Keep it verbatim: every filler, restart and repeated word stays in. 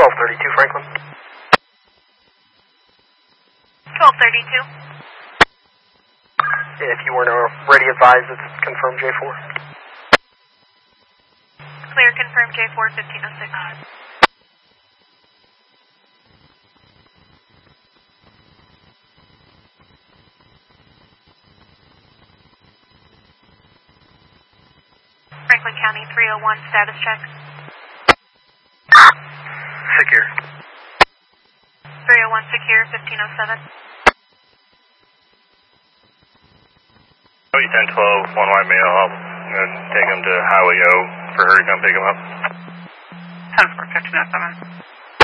twelve thirty-two Franklin. twelve thirty-two. If you weren't already advised, it's confirmed J four. Clear, confirm J four, fifteen oh six. Franklin County three oh one, status check. Secure. three oh one secure, fifteen oh seven. ten twelve, one white male, I'll I'm going to take him to Highway O for her to come pick him up. ten four, fifteen oh seven.